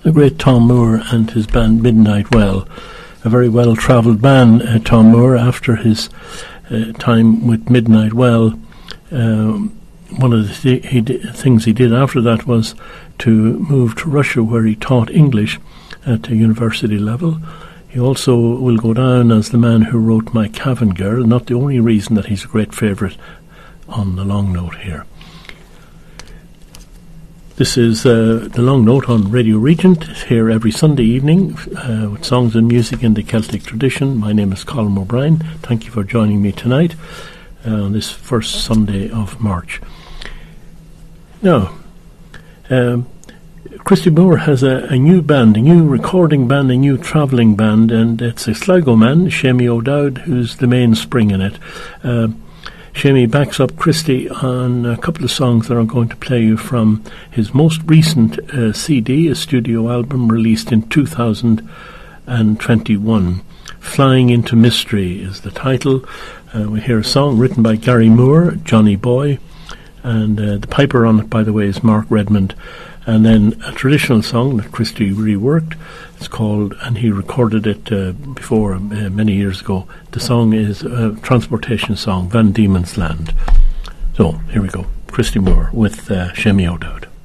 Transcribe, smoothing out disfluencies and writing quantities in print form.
the great Tom Moore and his band Midnight Well. A very well-travelled man, Tom Moore, after his time with Midnight Well. One of the things he did after that was to move to Russia, where he taught English at a university level. He also will go down as the man who wrote My Cavan Girl, not the only reason that he's a great favourite on the long note here. This is the long note on Radio Regent. It's here every Sunday evening with songs and music in the Celtic tradition. My name is Colin O'Brien. Thank you for joining me tonight on this first Sunday of March. Now, Christy Moore has a new band, a new recording band, a new travelling band, and it's a Sligo man, Seamie O'Dowd, who's the mainspring in it. Seamie backs up Christy on a couple of songs that I'm going to play you from his most recent CD, a studio album released in 2021. Flying into Mystery is the title. We hear a song written by Gary Moore, Johnny Boy, and the piper on it, by the way, is Mark Redmond. And then a traditional song that Christy reworked. It's called, and he recorded it before many years ago. The song is a transportation song, Van Diemen's Land. So, here we go. Christy Moore with Seamie O'Dowd.